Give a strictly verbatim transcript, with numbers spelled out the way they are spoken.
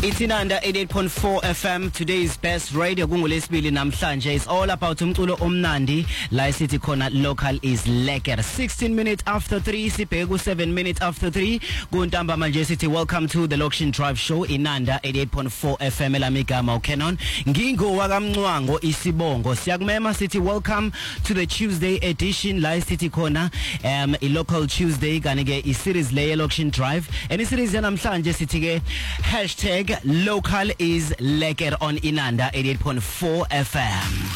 It's Inanda eighty-eight point four F M. Today's best radio kungolesibili namhlanje. It's all about umculo omnandi. La city khona local is lekker. sixteen minutes after three, sibheka seven minutes after three. Kuntamba manje sithi welcome to the Lokshin Drive Show Inanda eighty-eight point four F M. Elamigama uKenon. Ngingo wakamncwango isibongo. Siyakumema sithi welcome to the Tuesday edition. La city khona um a local Tuesday kanike I series le Lokshin Drive. And I series yanamhlanje sithi ke hashtag local is lekker on Inanda eighty-eight point four F M.